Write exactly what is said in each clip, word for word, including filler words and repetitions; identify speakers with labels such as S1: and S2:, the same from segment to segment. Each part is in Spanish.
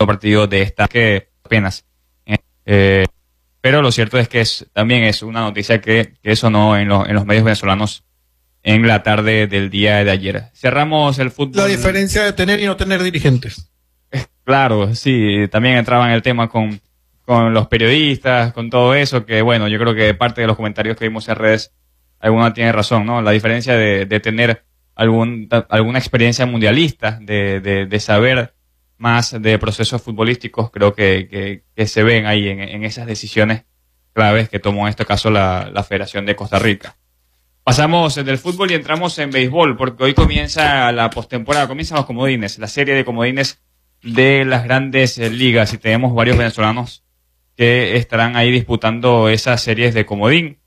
S1: partido de esta que apenas. Eh, pero lo cierto es que es, también es una noticia que, que sonó en, lo, en los medios venezolanos en la tarde del día de ayer. Cerramos el fútbol.
S2: La diferencia de tener y no tener dirigentes.
S1: Claro, sí, también entraba en el tema con, con los periodistas, con todo eso, que bueno, yo creo que parte de los comentarios que vimos en redes, alguna tiene razón, ¿no? La diferencia de, de tener algún, alguna experiencia mundialista, de, de, de saber más de procesos futbolísticos, creo que, que, que se ven ahí en, en esas decisiones claves que tomó en este caso la, la Federación de Costa Rica. Pasamos del fútbol y entramos en béisbol, porque hoy comienza la postemporada, comienzan los comodines, la serie de comodines de las grandes ligas, y tenemos varios venezolanos que estarán ahí disputando esas series de comodín.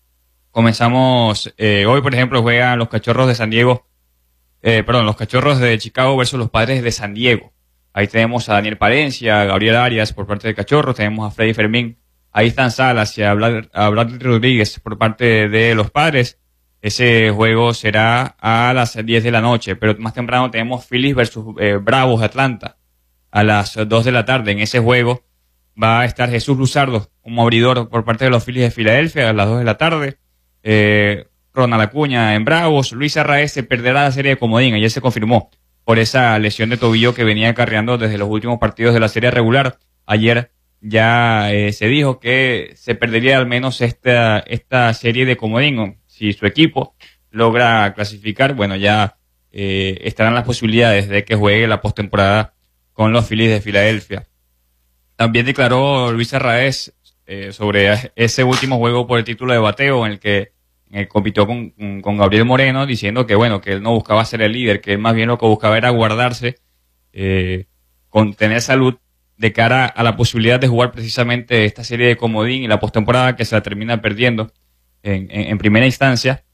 S1: Comenzamos, eh, hoy por ejemplo juegan los Cachorros de San Diego, eh, perdón, los Cachorros de Chicago versus los Padres de San Diego. Ahí tenemos a Daniel Palencia, a Gabriel Arias por parte de Cachorros, tenemos a Freddy Fermín, ahí están Salas y a Vlad, a Vlad Rodríguez por parte de los Padres. Ese juego será a las diez de la noche, pero más temprano tenemos Phillies versus eh, Bravos de Atlanta a las dos de la tarde. En ese juego va a estar Jesús Luzardo como abridor por parte de los Phillies de Filadelfia a las dos de la tarde. Eh, Ronald Acuña en Bravos. Luis Arraez se perderá la serie de comodín. Ayer se confirmó por esa lesión de tobillo que venía acarreando desde los últimos partidos de la serie regular. Ayer ya eh, se dijo que se perdería al menos esta, esta serie de comodín. Si su equipo logra clasificar, bueno, ya eh, estarán las posibilidades de que juegue la postemporada con los Phillies de Filadelfia. También declaró Luis Arraez eh, sobre ese último juego por el título de bateo en el que, en el que compitió con, con Gabriel Moreno, diciendo que bueno, que él no buscaba ser el líder, que él más bien lo que buscaba era guardarse, eh, con tener salud de cara a la posibilidad de jugar precisamente esta serie de comodín y la postemporada, que se la termina perdiendo en, en, en primera instancia,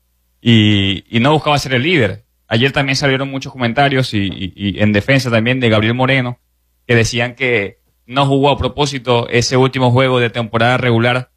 S1: y, y no buscaba ser el líder. Ayer también salieron muchos comentarios y, y, y en defensa también de Gabriel Moreno, que decían que no jugó a propósito ese último juego de temporada regular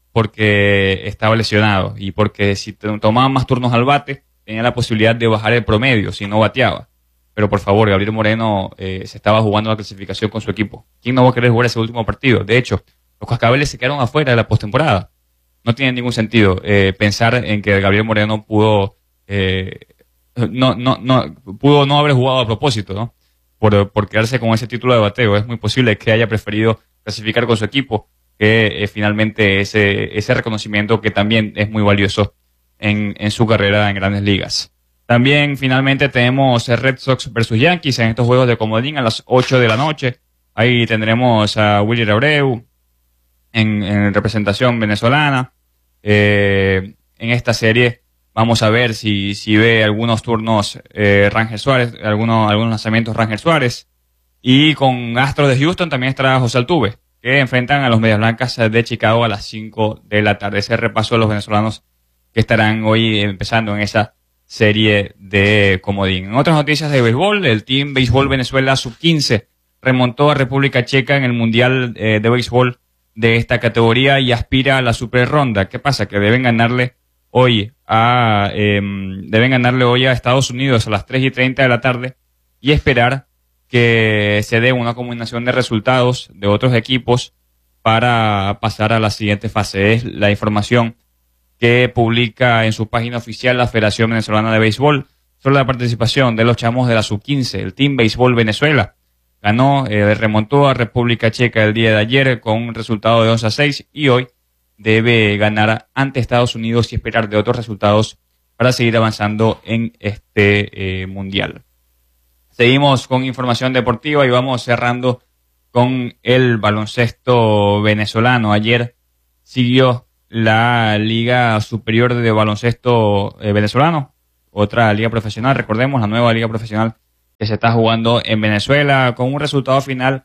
S1: porque estaba lesionado y porque si tomaba más turnos al bate tenía la posibilidad de bajar el promedio si no bateaba. Pero por favor, Gabriel Moreno eh, se estaba jugando la clasificación con su equipo. ¿Quién no va a querer jugar ese último partido? De hecho, los Cascabeles se quedaron afuera de la postemporada. No tiene ningún sentido eh, pensar en que Gabriel Moreno pudo... Eh, No, no, no, pudo no haber jugado a propósito, ¿no? Por, por quedarse con ese título de bateo. Es muy posible que haya preferido clasificar con su equipo que eh, finalmente ese, ese reconocimiento que también es muy valioso en, en su carrera en Grandes Ligas. También finalmente tenemos Red Sox versus Yankees en estos juegos de comodín a las ocho de la noche. Ahí tendremos a Willy Abreu en, en representación venezolana. Eh, en esta serie vamos a ver si, si ve algunos turnos eh, Rangel Suárez, algunos, algunos lanzamientos Rangel Suárez. Y con Astros de Houston también estará José Altuve, que enfrentan a los Medias Blancas de Chicago a las cinco de la tarde. Ese repaso de los venezolanos que estarán hoy empezando en esa serie de comodín. En otras noticias de béisbol, el Team Béisbol Venezuela sub quince remontó a República Checa en el Mundial eh, de Béisbol de esta categoría y aspira a la super ronda. ¿Qué pasa? Que deben ganarle hoy a eh, deben ganarle hoy a Estados Unidos a las tres y treinta de la tarde y esperar que se dé una combinación de resultados de otros equipos para pasar a la siguiente fase. Es la información que publica en su página oficial la Federación Venezolana de Béisbol sobre la participación de los chamos de la sub quince. El Team Béisbol Venezuela ganó, eh, remontó a República Checa el día de ayer con un resultado de once a seis y hoy debe ganar ante Estados Unidos y esperar de otros resultados para seguir avanzando en este eh, mundial. Seguimos con información deportiva y vamos cerrando con el baloncesto venezolano. Ayer siguió la Liga Superior de Baloncesto eh, Venezolano, otra liga profesional, recordemos, la nueva liga profesional que se está jugando en Venezuela, con un resultado final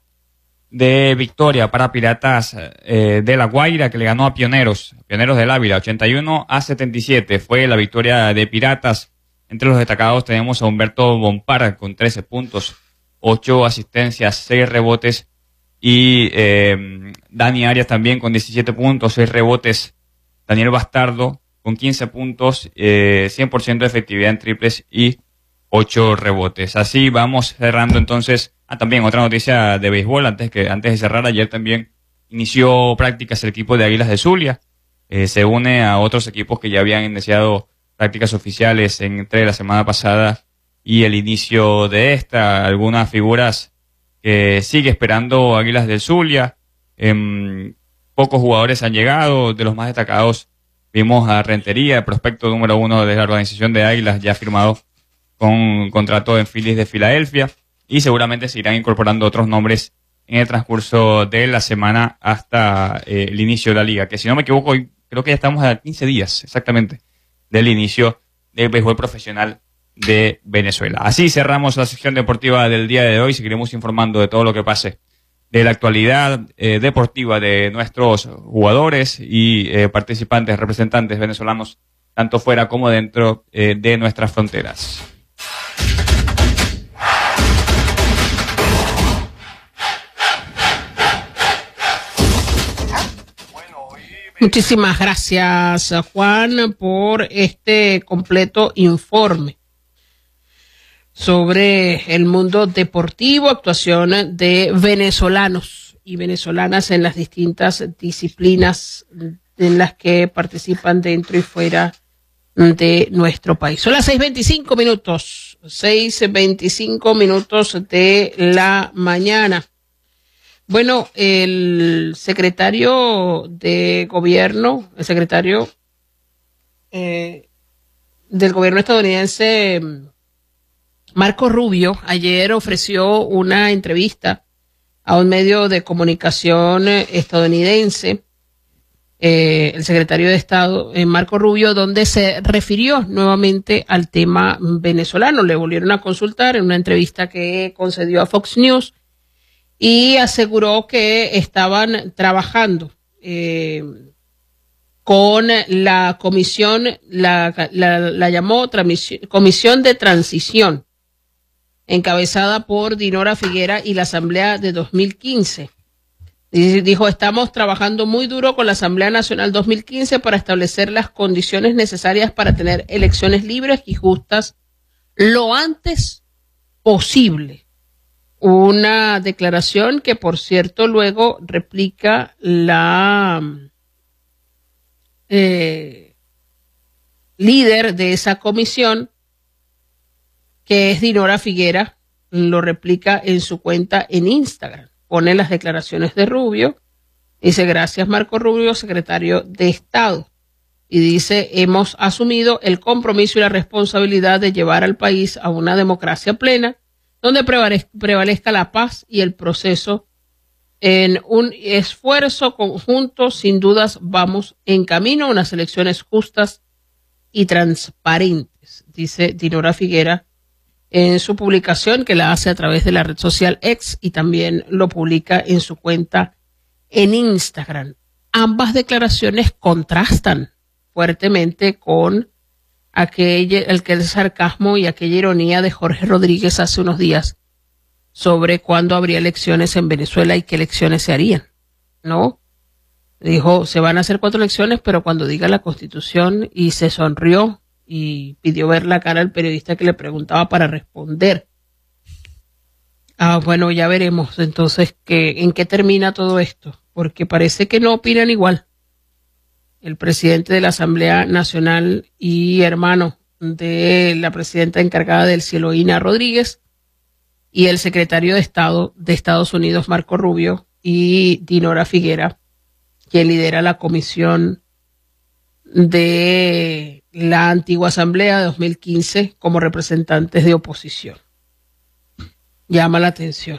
S1: de victoria para Piratas eh, de La Guaira, que le ganó a Pioneros, Pioneros del Ávila, ochenta y uno a setenta y siete. Fue la victoria de Piratas. Entre los destacados tenemos a Humberto Bompar con trece puntos, ocho asistencias, seis rebotes, y eh, Dani Arias también con diecisiete puntos, seis rebotes. Daniel Bastardo con quince puntos, eh, cien por ciento de efectividad en triples y ocho rebotes. Así vamos cerrando entonces Ah, también otra noticia de béisbol, antes que antes de cerrar, ayer también inició prácticas el equipo de Águilas de Zulia. Eh, se une a otros equipos que ya habían iniciado prácticas oficiales entre la semana pasada y el inicio de esta. Algunas figuras que sigue esperando Águilas del Zulia. Eh, pocos jugadores han llegado. De los más destacados vimos a Rentería, el prospecto número uno de la organización de Águilas, ya firmado con un contrato en Phillies de Filadelfia. Y seguramente se irán incorporando otros nombres en el transcurso de la semana hasta eh, el inicio de la liga. Que si no me equivoco, hoy creo que ya estamos a quince días exactamente del inicio del béisbol profesional de Venezuela. Así cerramos la sección deportiva del día de hoy. Seguiremos informando de todo lo que pase de la actualidad eh, deportiva de nuestros jugadores y eh, participantes, representantes venezolanos, tanto fuera como dentro eh, de nuestras fronteras.
S3: Muchísimas gracias, Juan, por este completo informe sobre el mundo deportivo, actuación de venezolanos y venezolanas en las distintas disciplinas en las que participan dentro y fuera de nuestro país. Son las seis veinticinco minutos, seis veinticinco minutos de la mañana. Bueno, el secretario de gobierno, el secretario eh, del gobierno estadounidense, Marco Rubio, ayer ofreció una entrevista a un medio de comunicación estadounidense, eh, el secretario de Estado, eh, Marco Rubio, donde se refirió nuevamente al tema venezolano. Le volvieron a consultar en una entrevista que concedió a Fox News y aseguró que estaban trabajando eh, con la comisión, la, la, la llamó Comisión de Transición, encabezada por Dinora Figuera y la Asamblea de dos mil quince. Dijo, estamos trabajando muy duro con la Asamblea Nacional dos mil quince para establecer las condiciones necesarias para tener elecciones libres y justas lo antes posible. Una declaración que, por cierto, luego replica la eh, líder de esa comisión, que es Dinora Figuera, lo replica en su cuenta en Instagram. Pone las declaraciones de Rubio, dice, gracias Marco Rubio, secretario de Estado. Y dice, hemos asumido el compromiso y la responsabilidad de llevar al país a una democracia plena, donde prevalezca la paz y el proceso. En un esfuerzo conjunto, sin dudas, vamos en camino a unas elecciones justas y transparentes, dice Dinora Figuera en su publicación, que la hace a través de la red social X y también lo publica en su cuenta en Instagram. Ambas declaraciones contrastan fuertemente con aquel, aquel sarcasmo y aquella ironía de Jorge Rodríguez hace unos días sobre cuándo habría elecciones en Venezuela y qué elecciones se harían, ¿no? Dijo, se van a hacer cuatro elecciones, pero cuando diga la Constitución, y se sonrió y pidió ver la cara al periodista que le preguntaba para responder. Ah, bueno, ya veremos entonces que, en qué termina todo esto, porque parece que no opinan igual. El presidente de la Asamblea Nacional y hermano de la presidenta encargada del cielo, Ina Rodríguez, y el secretario de Estado de Estados Unidos, Marco Rubio, y Dinora Figuera, quien lidera la comisión de la antigua Asamblea de dos mil quince como representantes de oposición. Llama la atención.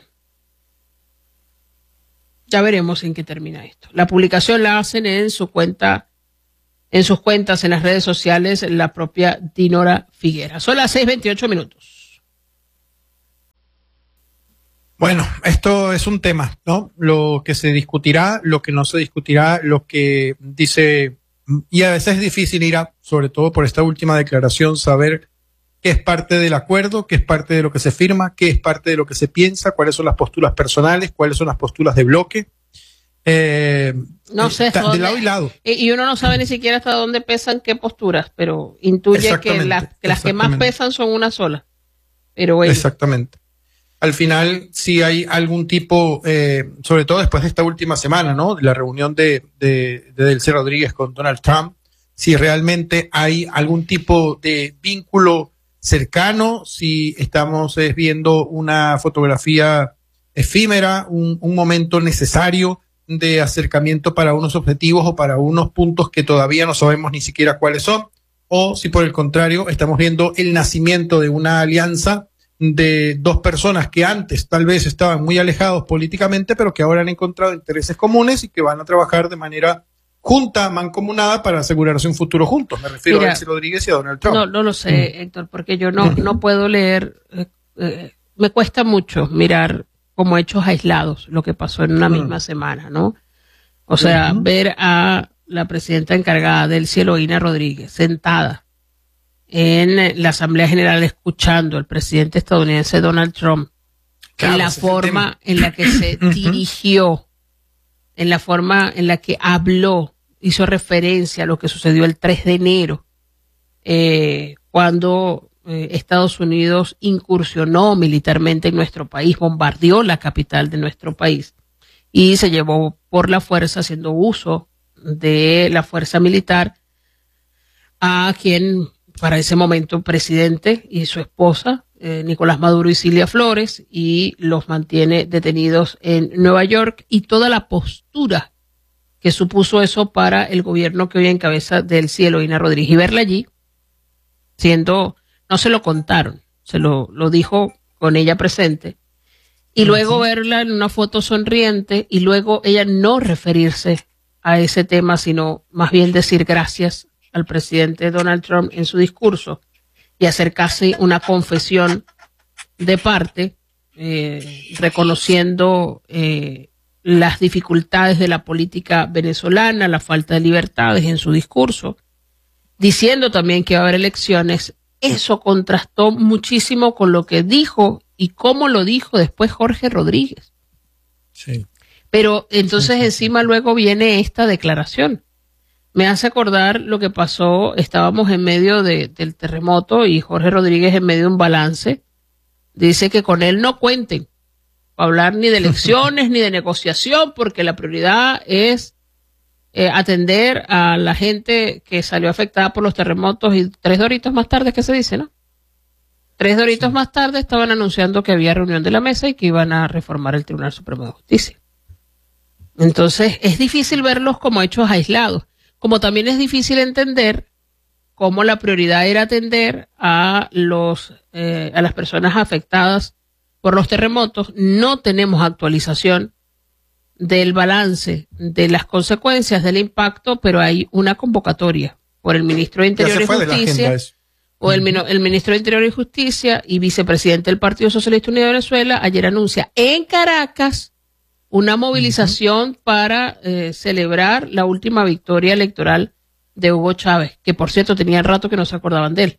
S3: Ya veremos en qué termina esto. La publicación la hacen en su cuenta, en sus cuentas en las redes sociales, la propia Dinora Figuera. Son las seis veintiocho minutos.
S2: Bueno, esto es un tema, ¿no? Lo que se discutirá, lo que no se discutirá, lo que dice, y a veces es difícil ir a, sobre todo por esta última declaración, saber qué es parte del acuerdo, qué es parte de lo que se firma, qué es parte de lo que se piensa, cuáles son las posturas personales, cuáles son las posturas de bloque. Eh,
S3: no sé,
S2: de
S3: dónde,
S2: lado y lado.
S3: Y uno no sabe ni siquiera hasta dónde pesan qué posturas, pero intuye que, la, que las que más pesan son una sola. Pero bueno.
S2: Exactamente. al final si hay algún tipo, eh, sobre todo después de esta última semana, ¿no? De la reunión de, de, de Delcy Rodríguez con Donald Trump, si realmente hay algún tipo de vínculo cercano, si estamos eh, viendo una fotografía efímera, un, un momento necesario de acercamiento para unos objetivos o para unos puntos que todavía no sabemos ni siquiera cuáles son, o si por el contrario estamos viendo el nacimiento de una alianza de dos personas que antes tal vez estaban muy alejados políticamente, pero que ahora han encontrado intereses comunes y que van a trabajar de manera junta, mancomunada, para asegurarse un futuro juntos. Me refiero Mira, a Delcy Rodríguez y a Donald Trump.
S3: No, no lo sé, mm. Héctor, porque yo no, no puedo leer, eh, eh, me cuesta mucho mirar como hechos aislados lo que pasó en una mm. misma semana, ¿no? O sea, mm-hmm. ver a la presidenta encargada, Delcy Eloína Rodríguez, sentada en la Asamblea General escuchando al presidente estadounidense Donald Trump, claro, en la forma en la que se dirigió, en la forma en la que habló, hizo referencia a lo que sucedió el tres de enero, eh, cuando eh, Estados Unidos incursionó militarmente en nuestro país, bombardeó la capital de nuestro país y se llevó por la fuerza, haciendo uso de la fuerza militar, a quien para ese momento presidente y su esposa, eh, Nicolás Maduro y Cilia Flores, y los mantiene detenidos en Nueva York, y toda la postura que supuso eso para el gobierno que hoy encabeza Delcy Eloína Rodríguez. Y verla allí, siendo, no se lo contaron, se lo, lo dijo con ella presente, y luego uh-huh. verla en una foto sonriente, y luego ella no referirse a ese tema, sino más bien decir gracias al presidente Donald Trump en su discurso y hacer casi una confesión de parte, eh, reconociendo eh, las dificultades de la política venezolana, la falta de libertades en su discurso, diciendo también que va a haber elecciones. Eso contrastó muchísimo con lo que dijo y cómo lo dijo después Jorge Rodríguez.
S2: Sí.
S3: Pero entonces
S2: sí, sí,
S3: encima
S2: sí.
S3: luego viene esta declaración. Me hace acordar lo que pasó, estábamos en medio de, del terremoto y Jorge Rodríguez en medio de un balance. Dice que con él no cuenten para hablar ni de elecciones ni de negociación, porque la prioridad es eh, atender a la gente que salió afectada por los terremotos. Y tres doritos más tarde, ¿qué se dice, no? Tres doritos sí. más tarde estaban anunciando que había reunión de la mesa y que iban a reformar el Tribunal Supremo de Justicia. Entonces es difícil verlos como hechos aislados. Como también es difícil entender cómo la prioridad era atender a los eh, a las personas afectadas por los terremotos. No tenemos actualización del balance de las consecuencias del impacto, pero hay una convocatoria por el ministro de Interior y Justicia, o el, el ministro de Interior y Justicia y vicepresidente del Partido Socialista Unido de Venezuela. Ayer anuncia en Caracas una movilización uh-huh. para eh, celebrar la última victoria electoral de Hugo Chávez, que por cierto tenía rato que no se acordaban de él.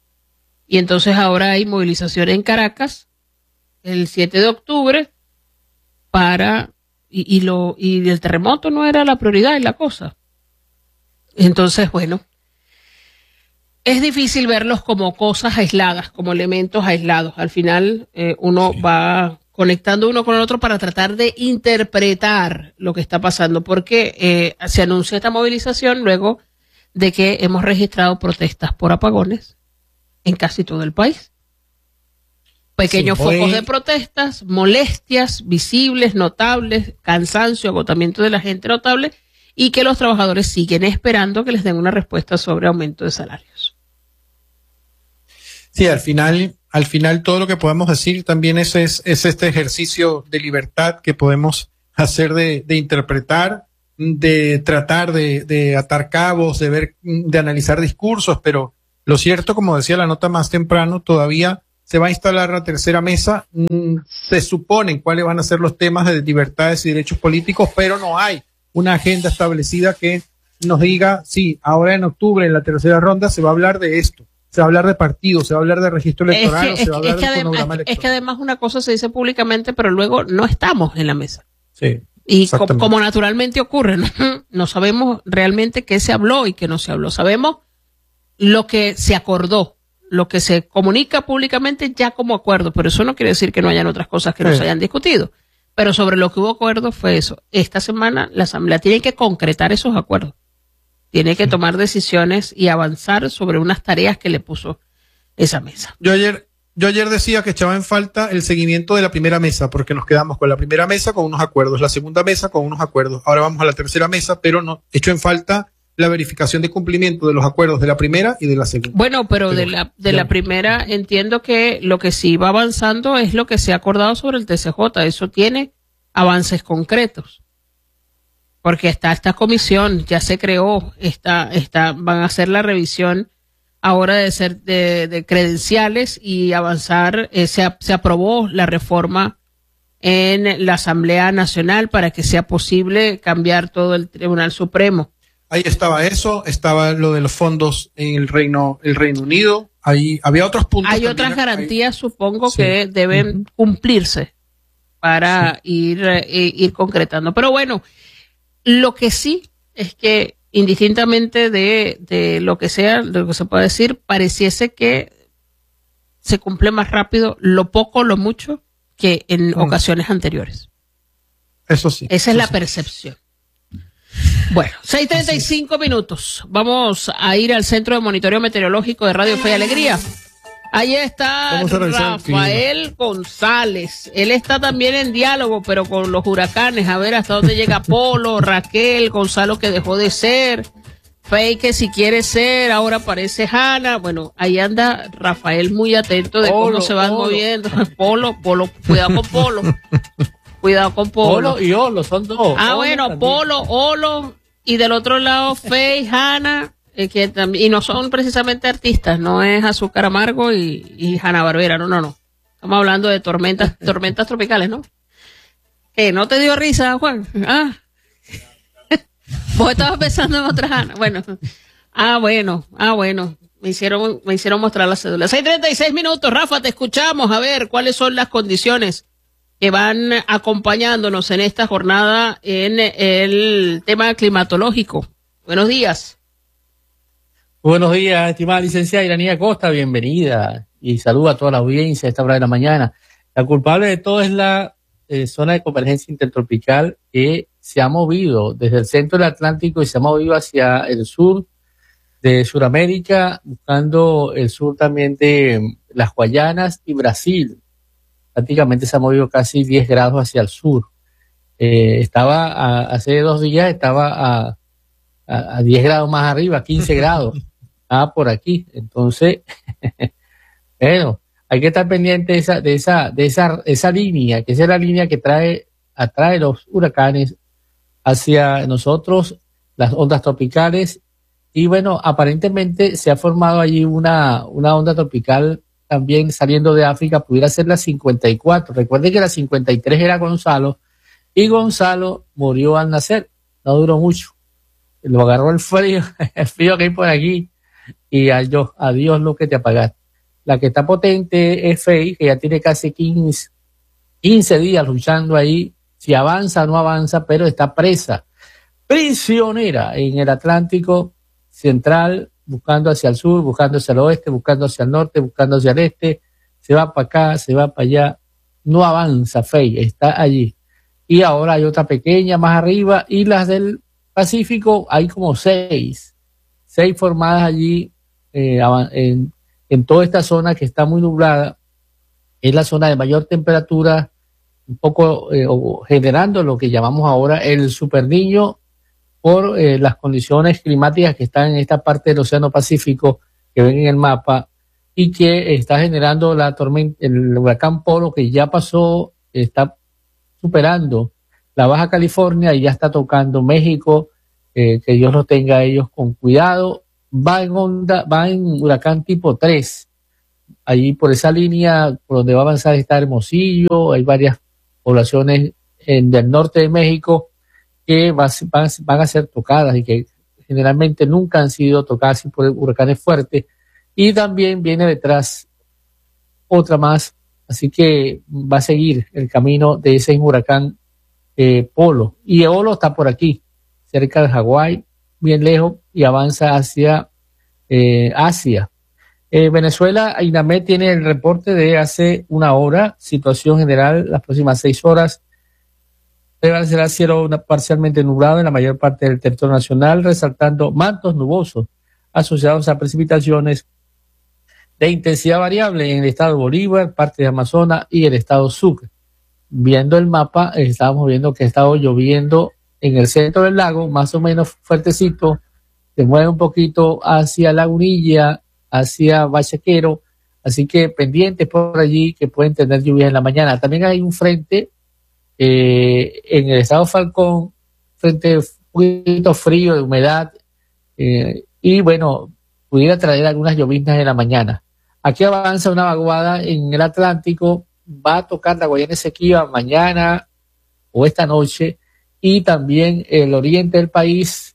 S3: Y entonces ahora hay movilización en Caracas el siete de octubre para, y, y, lo, y el terremoto no era la prioridad y la cosa. Entonces, bueno, es difícil verlos como cosas aisladas, como elementos aislados. Al final eh, uno sí. va conectando uno con el otro para tratar de interpretar lo que está pasando, porque eh, se anuncia esta movilización luego de que hemos registrado protestas por apagones en casi todo el país. Pequeños sí, hoy... focos de protestas, molestias visibles, notables, cansancio, agotamiento de la gente notable, y que los trabajadores siguen esperando que les den una respuesta sobre aumento de salarios.
S2: Sí, al final... Al final todo lo que podemos decir también es, es, es este ejercicio de libertad que podemos hacer de, de interpretar, de tratar de, de atar cabos, de ver, de analizar discursos, pero lo cierto, como decía la nota más temprano, todavía se va a instalar la tercera mesa, se suponen cuáles van a ser los temas de libertades y derechos políticos, pero no hay una agenda establecida que nos diga, sí, ahora en octubre en la tercera ronda se va a hablar de esto. Se va a hablar de partidos, se va a hablar de registro electoral,
S3: es que,
S2: o se va a hablar
S3: es que
S2: de
S3: además,
S2: cronograma
S3: es,
S2: electoral.
S3: Es que además una cosa se dice públicamente, pero luego no estamos en la mesa.
S2: Sí.
S3: Y co como naturalmente ocurre, ¿no? No sabemos realmente qué se habló y qué no se habló. Sabemos lo que se acordó lo que se comunica públicamente ya como acuerdo, pero eso no quiere decir que no hayan otras cosas que sí. no se hayan discutido. Pero sobre lo que hubo acuerdo fue eso. Esta semana la Asamblea tiene que concretar esos acuerdos. Tiene que sí. tomar decisiones y avanzar sobre unas tareas que le puso esa mesa.
S2: Yo ayer, yo ayer decía que echaba en falta el seguimiento de la primera mesa, porque nos quedamos con la primera mesa con unos acuerdos, la segunda mesa con unos acuerdos. Ahora vamos a la tercera mesa, pero no echo en falta la verificación de cumplimiento de los acuerdos de la primera y de la segunda.
S3: Bueno, pero de la de la primera entiendo que lo que sí va avanzando es lo que se ha acordado sobre el T C J. Eso tiene avances concretos. Porque está esta comisión, ya se creó, está, está, van a hacer la revisión ahora de ser de, de credenciales y avanzar. Eh, se, se aprobó la reforma en la Asamblea Nacional para que sea posible cambiar todo el Tribunal Supremo.
S2: Ahí estaba eso, estaba lo de los fondos en el Reino, el Reino Unido. Ahí había otros puntos.
S3: Hay otras garantías, ahí, supongo, sí. que deben uh-huh. cumplirse para sí. ir, eh, ir concretando. Pero bueno, lo que sí es que, indistintamente de, de lo que sea, de lo que se pueda decir, pareciese que se cumple más rápido lo poco, lo mucho, que en uh-huh. ocasiones anteriores.
S2: Eso sí.
S3: Esa
S2: eso
S3: es la
S2: sí.
S3: percepción. Bueno, seis treinta y cinco minutos. Vamos a ir al Centro de Monitoreo Meteorológico de Radio Fe y Alegría. Ahí está Rafael González. Él está también en diálogo, pero con los huracanes. A ver hasta dónde llega Polo, Raquel, Gonzalo que dejó de ser, Fey que si quiere ser, ahora aparece Hanna. Bueno, ahí anda Rafael muy atento de Polo, cómo se van Polo. moviendo. Polo, Polo, cuidado con Polo. Cuidado con Polo.
S4: Polo y Olo, son dos.
S3: Ah, Olo bueno, también. Polo, Olo, y del otro lado, Faye, Hanna, eh, que también, y no son precisamente artistas, no es Azúcar Amargo y, y Hanna Barbera, no, no, no. Estamos hablando de tormentas, tormentas tropicales, ¿no? ¿Qué? ¿No te dio risa, Juan? Ah. Vos estabas pensando en otra Hanna. Bueno. Ah, bueno, ah, bueno. Me hicieron, me hicieron mostrar la cédula. seis treinta y seis minutos, Rafa, te escuchamos. A ver, ¿cuáles son las condiciones que van acompañándonos en esta jornada en el tema climatológico? Buenos días.
S4: Buenos días, estimada licenciada Iranía Costa, bienvenida y saludo a toda la audiencia a esta hora de la mañana. La culpable de todo es la eh, zona de convergencia intertropical que se ha movido desde el centro del Atlántico y se ha movido hacia el sur de Sudamérica, buscando el sur también de las Guayanas y Brasil. Prácticamente se ha movido casi diez grados hacia el sur. Eh, estaba a, hace dos días estaba a, a, a diez grados más arriba, quince grados. Ah, por aquí. Entonces, bueno, hay que estar pendiente de esa, de esa, de esa, esa línea, que esa es la línea que trae, atrae los huracanes hacia nosotros, las ondas tropicales. Y bueno, aparentemente se ha formado allí una, una onda tropical también saliendo de África, pudiera ser la cincuenta y cuatro. Recuerden que la cincuenta y tres era Gonzalo, y Gonzalo murió al nacer, no duró mucho. Lo agarró el frío, el frío que hay por aquí, y adiós, adiós lo que te apagaste. La que está potente es Fey, que ya tiene casi quince, quince días luchando ahí, si avanza o no avanza, pero está presa, prisionera en el Atlántico Central, buscando hacia el sur, buscando hacia el oeste, buscando hacia el norte, buscando hacia el este, se va para acá, se va para allá, no avanza Fey, está allí. Y ahora hay otra pequeña más arriba, y las del Pacífico hay como seis, seis formadas allí eh, en, en toda esta zona que está muy nublada, es la zona de mayor temperatura, un poco eh, o generando lo que llamamos ahora el superniño, por eh, las condiciones climáticas que están en esta parte del Océano Pacífico que ven en el mapa, y que está generando la tormenta, el huracán Polo, que ya pasó, está superando la Baja California y ya está tocando México, eh, que Dios los tenga a ellos con cuidado. Va en onda, va en huracán tipo tres, allí por esa línea por donde va a avanzar está Hermosillo, hay varias poblaciones en, del norte de México que van, van, van a ser tocadas y que generalmente nunca han sido tocadas por huracanes fuertes, y también viene detrás otra más, así que va a seguir el camino de ese huracán eh, Polo, y Olo está por aquí, cerca de Hawái, bien lejos, y avanza hacia eh, Asia. Eh, Venezuela, INAMED tiene el reporte de hace una hora, situación general, las próximas seis horas. Prevalecerá el cielo una, parcialmente nublado en la mayor parte del territorio nacional, resaltando mantos nubosos asociados a precipitaciones de intensidad variable en el estado Bolívar, parte de Amazonas y el estado Sucre. Viendo el mapa, eh, estábamos viendo que ha estado lloviendo en el centro del lago, más o menos fuertecito, se mueve un poquito hacia Lagunilla, hacia Bachaquero, así que pendientes por allí que pueden tener lluvia en la mañana. También hay un frente eh, en el estado Falcón, frente un poquito frío, de humedad, eh, y bueno, pudiera traer algunas lloviznas en la mañana. Aquí avanza una vaguada en el Atlántico, va a tocar la Guayana Esequiba mañana o esta noche, y también el oriente del país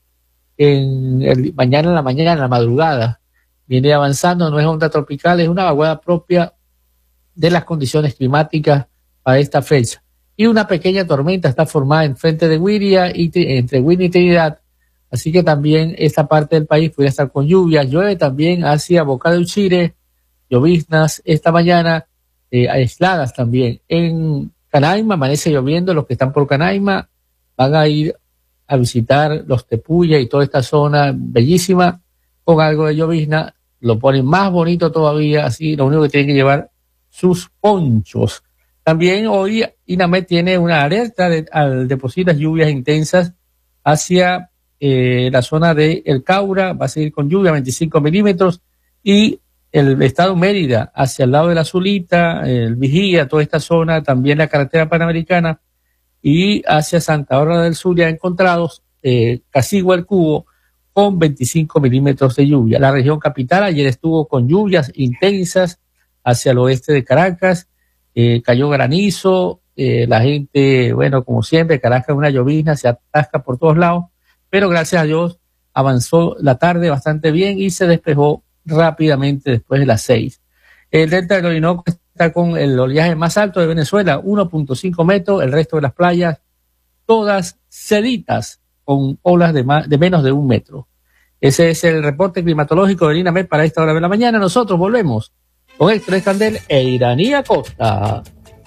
S4: en el, mañana en la mañana, en la madrugada. Viene avanzando, no es onda tropical, es una vaguada propia de las condiciones climáticas para esta fecha. Y una pequeña tormenta está formada en frente de Wiria y entre Wiria y Trinidad, así que también esta parte del país puede estar con lluvia. Llueve también hacia Boca de Uchire, lloviznas esta mañana, eh, aisladas también. En Canaima amanece lloviendo, los que están por Canaima van a ir a visitar los Tepuya y toda esta zona bellísima, con algo de llovizna, lo ponen más bonito todavía, así lo único que tienen que llevar sus ponchos. También hoy INAMED tiene una alerta de, al de posibles lluvias intensas hacia eh, la zona de El Caura, va a seguir con lluvia, veinticinco milímetros, y el estado Mérida, hacia el lado de la Zulita, el Vigía, toda esta zona, también la carretera panamericana, y hacia Santa Bárbara del Sur ya encontrados, eh, Casigua el Cubo, con veinticinco milímetros de lluvia. La región capital ayer estuvo con lluvias intensas hacia el oeste de Caracas, eh, cayó granizo, eh, la gente, bueno, como siempre, Caracas una llovizna, se atasca por todos lados, pero gracias a Dios avanzó la tarde bastante bien y se despejó rápidamente después de las seis. El delta del Orinoco está con el oleaje más alto de Venezuela, uno punto cinco metros, el resto de las playas todas seditas, con olas de, más, de menos de un metro. Ese es el reporte climatológico de INAMED para esta hora de la mañana. Nosotros volvemos con Héctor Escandel e Iranía Costa.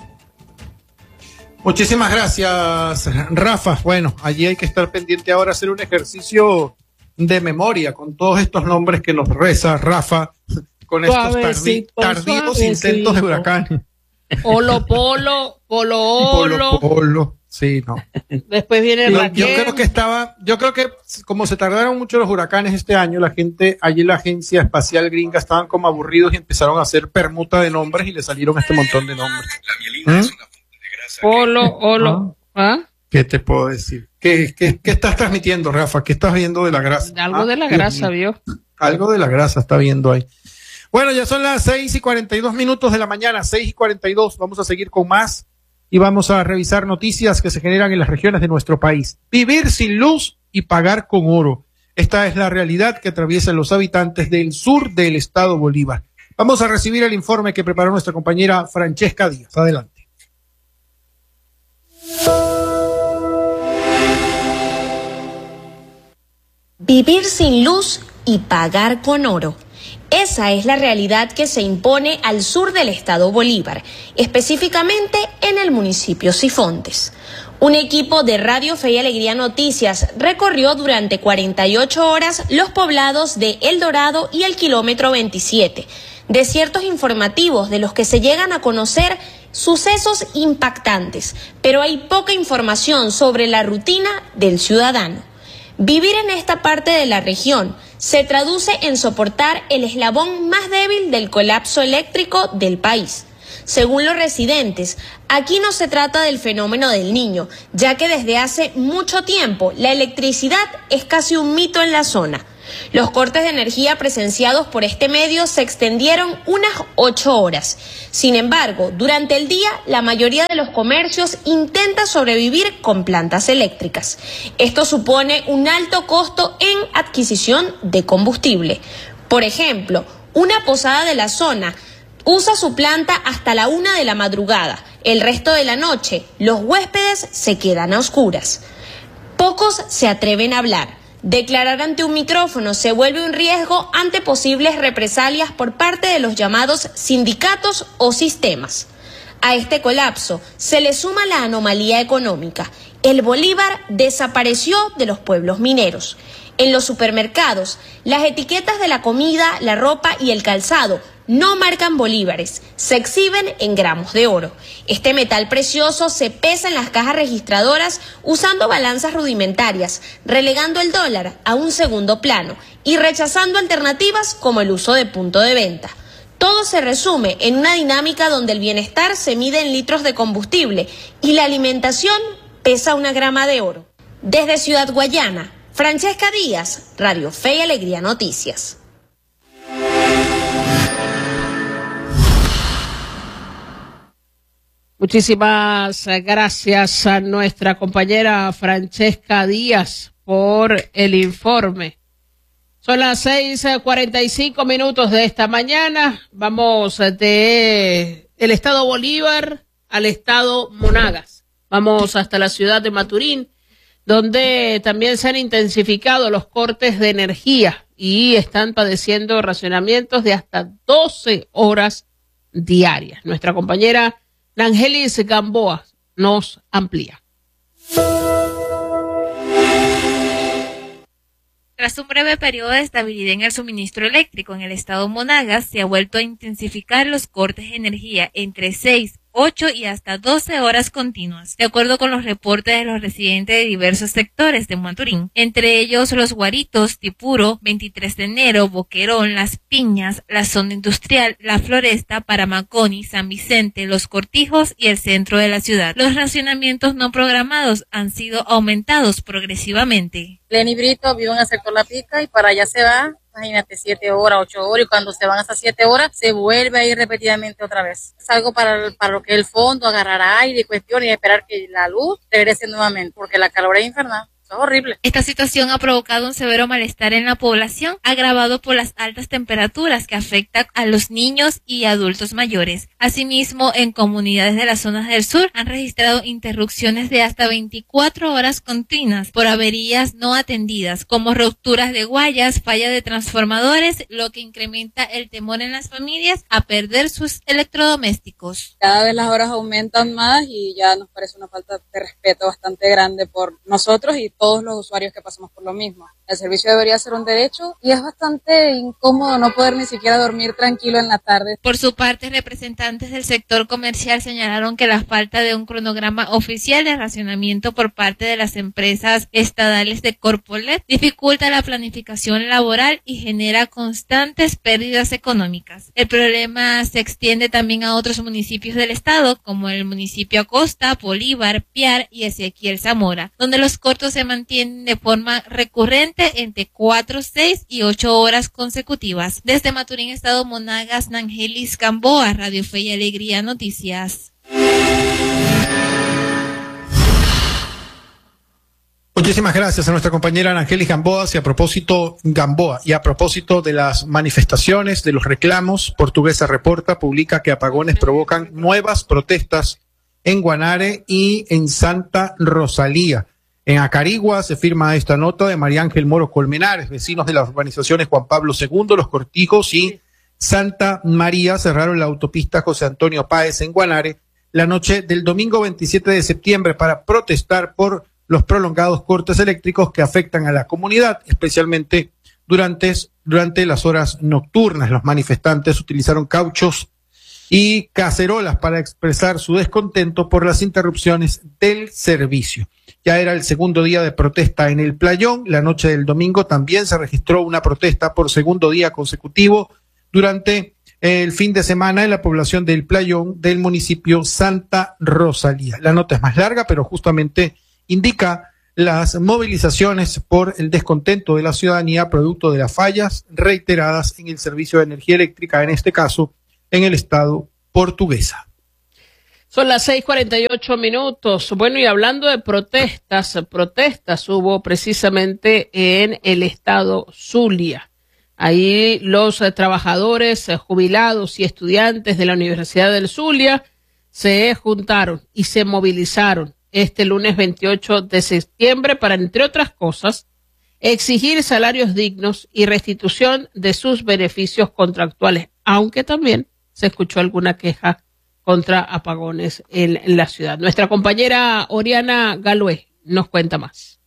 S2: Muchísimas gracias, Rafa. Bueno, allí hay que estar pendiente ahora, hacer un ejercicio de memoria con todos estos nombres que nos reza Rafa, con estos tardi tardíos intentos de huracán.
S3: Polo, polo, polo,
S2: polo, polo. Sí, no.
S3: Después viene
S2: yo,
S3: Raquel.
S2: Yo creo que estaba, yo creo que como se tardaron mucho los huracanes este año, la gente allí en la agencia espacial gringa estaban como aburridos y empezaron a hacer permuta de nombres y le salieron este montón de nombres.
S3: ¿Mm? Polo, olo, ¿ah?
S2: ¿Qué te puedo decir? ¿Qué, qué, qué estás transmitiendo, Rafa? ¿Qué estás viendo de la grasa?
S3: Algo
S2: ah,
S3: de la
S2: Dios
S3: grasa,
S2: mío.
S3: vio.
S2: Algo de la grasa está viendo ahí. Bueno, ya son las seis y cuarenta y dos minutos de la mañana, seis y cuarenta y dos. Vamos a seguir con más y vamos a revisar noticias que se generan en las regiones de nuestro país. Vivir sin luz y pagar con oro. Esta es la realidad que atraviesan los habitantes del sur del estado Bolívar. Vamos a recibir el informe que preparó nuestra compañera Francesca Díaz. Adelante.
S5: Vivir sin luz y pagar con oro. Esa es la realidad que se impone al sur del estado Bolívar, específicamente en el municipio Sifontes. Un equipo de Radio Fe y Alegría Noticias recorrió durante cuarenta y ocho horas los poblados de El Dorado y el kilómetro veintisiete, desiertos informativos de los que se llegan a conocer sucesos impactantes, pero hay poca información sobre la rutina del ciudadano. Vivir en esta parte de la región se traduce en soportar el eslabón más débil del colapso eléctrico del país. Según los residentes, aquí no se trata del fenómeno del Niño, ya que desde hace mucho tiempo la electricidad es casi un mito en la zona. Los cortes de energía presenciados por este medio se extendieron unas ocho horas. Sin embargo, durante el día, la mayoría de los comercios intenta sobrevivir con plantas eléctricas. Esto supone un alto costo en adquisición de combustible. Por ejemplo, una posada de la zona usa su planta hasta la una de la madrugada. El resto de la noche, los huéspedes se quedan a oscuras. Pocos se atreven a hablar. Declarar ante un micrófono se vuelve un riesgo ante posibles represalias por parte de los llamados sindicatos o sistemas. A este colapso se le suma la anomalía económica. El bolívar desapareció de los pueblos mineros. En los supermercados, las etiquetas de la comida, la ropa y el calzado no marcan bolívares, se exhiben en gramos de oro. Este metal precioso se pesa en las cajas registradoras usando balanzas rudimentarias, relegando el dólar a un segundo plano y rechazando alternativas como el uso de punto de venta. Todo se resume en una dinámica donde el bienestar se mide en litros de combustible y la alimentación pesa una grama de oro. Desde Ciudad Guayana, Francesca Díaz, Radio Fe y Alegría Noticias.
S3: Muchísimas gracias a nuestra compañera Francesca Díaz por el informe. Son las seis cuarenta y cinco minutos de esta mañana. Vamos de el estado Bolívar al estado Monagas. Vamos hasta la ciudad de Maturín, donde también se han intensificado los cortes de energía y están padeciendo racionamientos de hasta doce horas diarias. Nuestra compañera Nangelis Gamboa nos amplía.
S6: Tras un breve periodo de estabilidad en el suministro eléctrico en el estado Monagas, se ha vuelto a intensificar los cortes de energía entre seis, ocho y hasta doce horas continuas, de acuerdo con los reportes de los residentes de diversos sectores de Maturín, entre ellos Los Guaritos, Tipuro, veintitrés de enero, Boquerón, Las Piñas, la zona industrial, La Floresta, Paramaconi, San Vicente, Los Cortijos y el centro de la ciudad. Los racionamientos no programados han sido aumentados progresivamente.
S7: Lenny Brito vive en el sector La Pica y para allá se va, imagínate, siete horas, ocho horas, y cuando se van hasta siete horas, se vuelve a ir repetidamente otra vez. Es algo para, para lo que es el fondo, agarrar aire y cuestiones y esperar que la luz regrese nuevamente, porque la calor es infernal. Es horrible.
S6: Esta situación ha provocado un severo malestar en la población, agravado por las altas temperaturas que afectan a los niños y adultos mayores. Asimismo, en comunidades de las zonas del sur han registrado interrupciones de hasta veinticuatro horas continuas por averías no atendidas, como rupturas de guayas, falla de transformadores, lo que incrementa el temor en las familias a perder sus electrodomésticos.
S7: Cada vez las horas aumentan más y ya nos parece una falta de respeto bastante grande por nosotros y todos los usuarios que pasamos por lo mismo. El servicio debería ser un derecho y es bastante incómodo no poder ni siquiera dormir tranquilo en la tarde.
S6: Por su parte, representantes del sector comercial señalaron que la falta de un cronograma oficial de racionamiento por parte de las empresas estatales de Corpolet dificulta la planificación laboral y genera constantes pérdidas económicas. El problema se extiende también a otros municipios del estado, como el municipio Acosta, Bolívar, Piar y Ezequiel Zamora, donde los cortos se mantienen de forma recurrente entre cuatro, seis y ocho horas consecutivas. Desde Maturín, estado Monagas, Nangelis Gamboa, Radio Fe y Alegría Noticias.
S2: Muchísimas gracias a nuestra compañera Nangelis Gamboa. Y a propósito, Gamboa, y a propósito de las manifestaciones, de los reclamos, Portuguesa Reporta publica que apagones provocan nuevas protestas en Guanare y en Santa Rosalía. En Acarigua se firma esta nota de María Ángel Moro Colmenares. Vecinos de las urbanizaciones Juan Pablo segundo, Los Cortijos y Santa María cerraron la autopista José Antonio Páez en Guanare la noche del domingo veintisiete de septiembre para protestar por los prolongados cortes eléctricos que afectan a la comunidad, especialmente durante, durante las horas nocturnas. Los manifestantes utilizaron cauchos y cacerolas para expresar su descontento por las interrupciones del servicio. Ya era el segundo día de protesta en el Playón. La noche del domingo también se registró una protesta por segundo día consecutivo durante el fin de semana en la población del Playón del municipio Santa Rosalía. La nota es más larga, pero justamente indica las movilizaciones por el descontento de la ciudadanía producto de las fallas reiteradas en el servicio de energía eléctrica, en este caso en el estado Portuguesa.
S3: Son las seis cuarenta y ocho minutos. Bueno, y hablando de protestas, protestas hubo precisamente en el estado Zulia. Ahí los eh, trabajadores, eh, jubilados y estudiantes de la Universidad del Zulia se juntaron y se movilizaron este lunes veintiocho de septiembre para, entre otras cosas, exigir salarios dignos y restitución de sus beneficios contractuales, aunque también se escuchó alguna queja contra apagones en la ciudad. Nuestra compañera Oriana Galué nos cuenta más.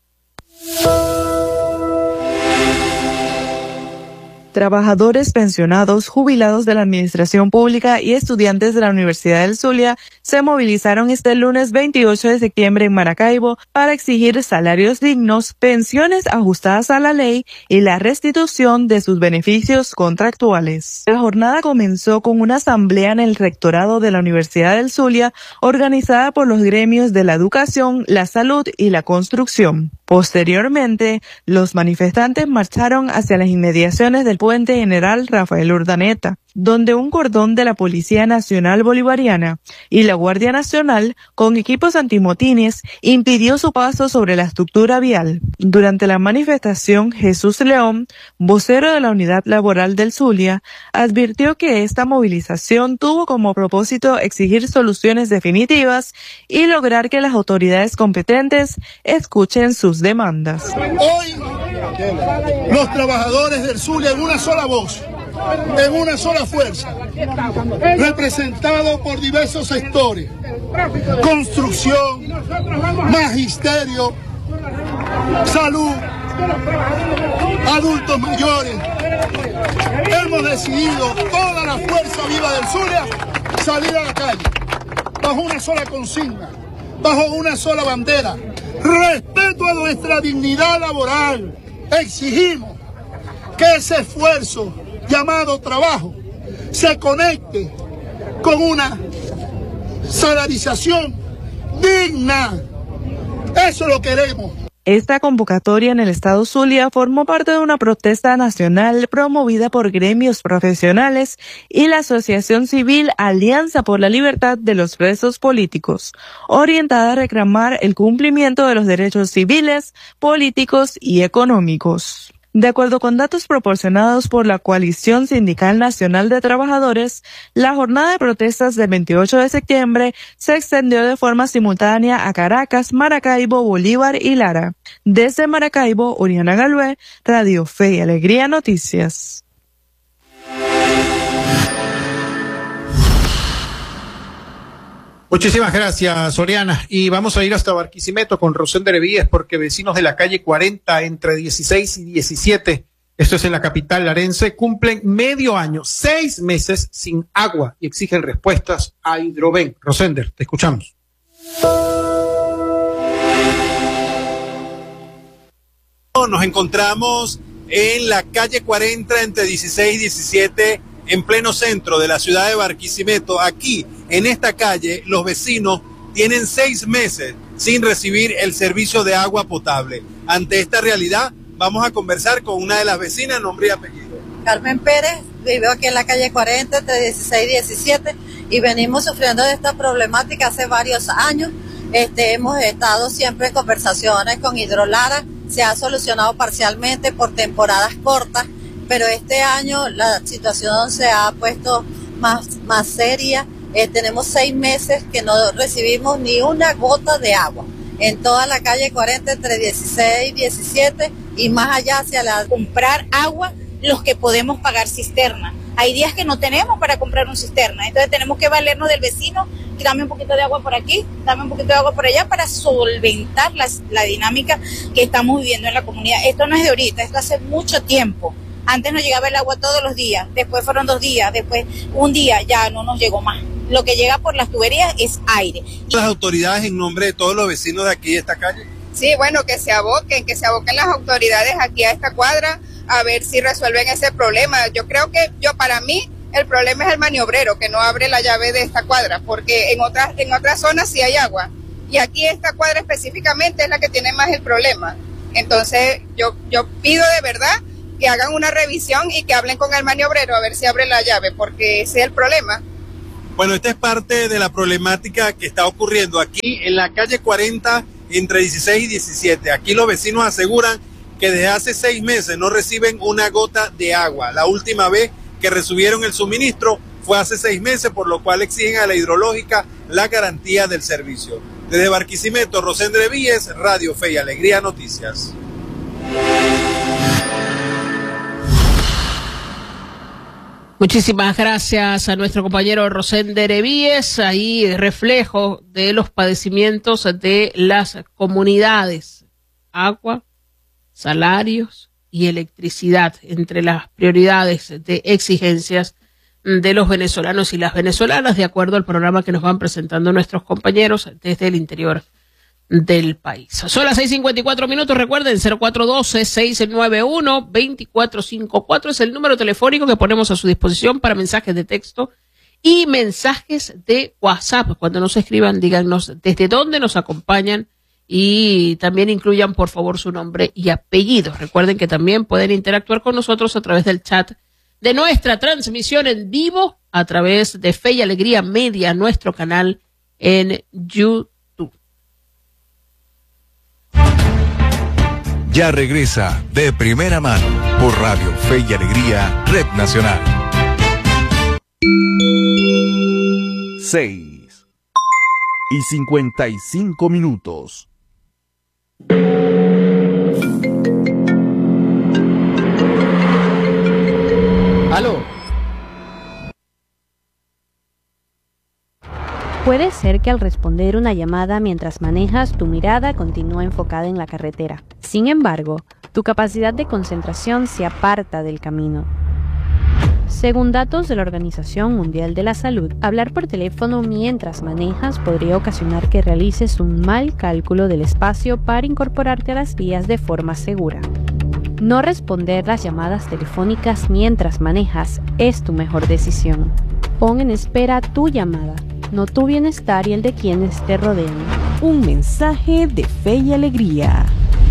S8: Trabajadores pensionados, jubilados de la Administración Pública y estudiantes de la Universidad del Zulia se movilizaron este lunes veintiocho de septiembre en Maracaibo para exigir salarios dignos, pensiones ajustadas a la ley y la restitución de sus beneficios contractuales. La jornada comenzó con una asamblea en el rectorado de la Universidad del Zulia organizada por los gremios de la educación, la salud y la construcción. Posteriormente, los manifestantes marcharon hacia las inmediaciones del Puente General Rafael Urdaneta, donde un cordón de la Policía Nacional Bolivariana y la Guardia Nacional, con equipos antimotines, impidió su paso sobre la estructura vial. Durante la manifestación, Jesús León, vocero de la Unidad Laboral del Zulia, advirtió que esta movilización tuvo como propósito exigir soluciones definitivas y lograr que las autoridades competentes escuchen sus demandas.
S9: Hoy, los trabajadores del Zulia en una sola voz, en una sola fuerza, representado por diversos sectores, construcción, magisterio, salud, adultos mayores. Hemos decidido, toda la fuerza viva del Zulia, salir a la calle, bajo una sola consigna, bajo una sola bandera: respeto a nuestra dignidad laboral. Exigimos que ese esfuerzo llamado trabajo se conecte con una salarización digna. Eso lo queremos.
S8: Esta convocatoria en el estado Zulia formó parte de una protesta nacional promovida por gremios profesionales y la asociación civil Alianza por la Libertad de los Presos Políticos, orientada a reclamar el cumplimiento de los derechos civiles, políticos y económicos. De acuerdo con datos proporcionados por la Coalición Sindical Nacional de Trabajadores, la jornada de protestas del veintiocho de septiembre se extendió de forma simultánea a Caracas, Maracaibo, Bolívar y Lara. Desde Maracaibo, Oriana Galué, Radio Fe y Alegría Noticias.
S2: Muchísimas gracias, Oriana. Y vamos a ir hasta Barquisimeto con Rosender Víez, porque vecinos de la calle cuarenta, entre dieciséis y diecisiete, esto es en la capital larense, cumplen medio año, seis meses sin agua y exigen respuestas a Hidroven. Rosender, te escuchamos.
S10: Nos encontramos en la calle cuarenta, entre dieciséis y diecisiete, en pleno centro de la ciudad de Barquisimeto. Aquí, en esta calle, los vecinos tienen seis meses sin recibir el servicio de agua potable. Ante esta realidad, vamos a conversar con una de las vecinas, nombre y apellido.
S11: Carmen Pérez, vivo aquí en la calle cuarenta, entre dieciséis y diecisiete, y venimos sufriendo de esta problemática hace varios años. Este, hemos estado siempre en conversaciones con Hidrolara, se ha solucionado parcialmente por temporadas cortas, pero este año la situación se ha puesto más, más seria. Eh, tenemos seis meses que no recibimos ni una gota de agua en toda la calle cuarenta, entre dieciséis y diecisiete, y más allá hacia la...
S12: Comprar agua los que podemos pagar cisterna. Hay días que no tenemos para comprar un cisterna, entonces tenemos que valernos del vecino, que dame un poquito de agua por aquí, dame un poquito de agua por allá, para solventar la, la dinámica que estamos viviendo en la comunidad. Esto no es de ahorita, esto hace mucho tiempo. Antes nos llegaba el agua todos los días, después fueron dos días, después un día, ya no nos llegó más. Lo que llega por las tuberías es aire.
S10: ¿Las autoridades en nombre de todos los vecinos de aquí de esta calle?
S13: Sí, bueno, que se aboquen, que se aboquen las autoridades aquí a esta cuadra a ver si resuelven ese problema. Yo creo que, yo para mí, el problema es el maniobrero, que no abre la llave de esta cuadra, porque en otras, en otras zonas sí hay agua. Y aquí esta cuadra específicamente es la que tiene más el problema. Entonces, yo, yo pido de verdad que hagan una revisión y que hablen con el maniobrero a ver si abre la llave, porque ese es el problema.
S10: Bueno, esta es parte de la problemática que está ocurriendo aquí en la calle cuarenta, entre dieciséis y diecisiete. Aquí los vecinos aseguran que desde hace seis meses no reciben una gota de agua. La última vez que recibieron el suministro fue hace seis meses, por lo cual exigen a la hidrológica la garantía del servicio. Desde Barquisimeto, Rosendre Víez, Radio Fe y Alegría Noticias.
S3: Muchísimas gracias a nuestro compañero Rosender Evíes, ahí reflejo de los padecimientos de las comunidades, agua, salarios y electricidad, entre las prioridades de exigencias de los venezolanos y las venezolanas, de acuerdo al programa que nos van presentando nuestros compañeros desde el interior del país. Son las seis cincuenta y cuatro minutos, recuerden, cero cuatro uno dos, seis nueve uno, dos cuatro cinco cuatro es el número telefónico que ponemos a su disposición para mensajes de texto y mensajes de WhatsApp. Cuando nos escriban, díganos desde dónde nos acompañan y también incluyan, por favor, su nombre y apellido. Recuerden que también pueden interactuar con nosotros a través del chat de nuestra transmisión en vivo, a través de Fe y Alegría Media, nuestro canal en YouTube.
S14: Ya regresa De Primera Mano por Radio Fe y Alegría, Red Nacional.
S15: seis y cincuenta y cinco minutos.
S16: ¿Aló?
S17: Puede ser que al responder una llamada mientras manejas, tu mirada continúa enfocada en la carretera. Sin embargo, tu capacidad de concentración se aparta del camino. Según datos de la Organización Mundial de la Salud, hablar por teléfono mientras manejas podría ocasionar que realices un mal cálculo del espacio para incorporarte a las vías de forma segura. No responder las llamadas telefónicas mientras manejas es tu mejor decisión. Pon en espera tu llamada, no tu bienestar y el de quienes te rodean.
S18: Un mensaje de Fe y Alegría.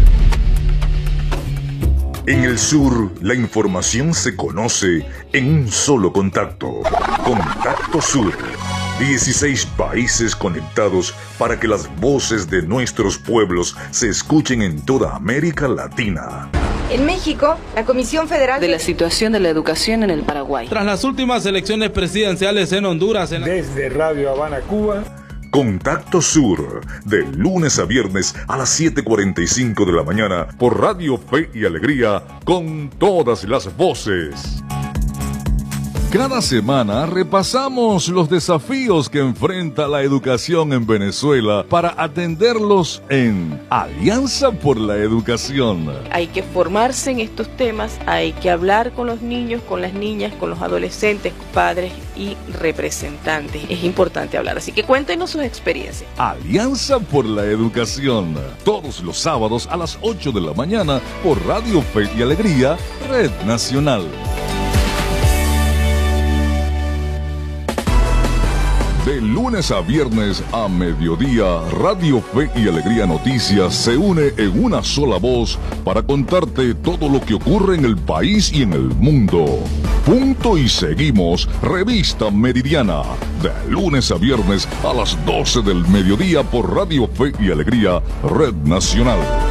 S19: En el sur, la información se conoce en un solo contacto. Contacto Sur. dieciséis países conectados para que las voces de nuestros pueblos se escuchen en toda América Latina.
S20: En México, la Comisión Federal
S21: de la situación de la educación en el Paraguay.
S22: Tras las últimas elecciones presidenciales en Honduras. En la...
S19: Desde Radio Habana, Cuba. Contacto Sur, de lunes a viernes a las siete cuarenta y cinco de la mañana por Radio Fe y Alegría, con todas las voces. Cada semana repasamos los desafíos que enfrenta la educación en Venezuela para atenderlos en Alianza por la Educación.
S21: Hay que formarse en estos temas, hay que hablar con los niños, con las niñas, con los adolescentes, padres y representantes. Es importante hablar, así que cuéntenos sus experiencias.
S19: Alianza por la Educación, todos los sábados a las ocho de la mañana por Radio Fe y Alegría, Red Nacional. De lunes a viernes a mediodía, Radio Fe y Alegría Noticias se une en una sola voz para contarte todo lo que ocurre en el país y en el mundo. Punto y seguimos, Revista Meridiana, de lunes a viernes a las doce del mediodía por Radio Fe y Alegría, Red Nacional.